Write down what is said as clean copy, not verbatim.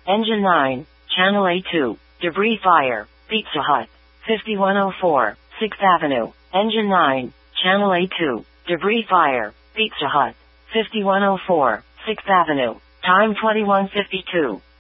Engine 9, Channel A2, debris fire, Pizza Hut. 5104, 6th Avenue. Engine 9, Channel A2, debris fire, Pizza Hut. 5104, 6th Avenue. Time 21:52.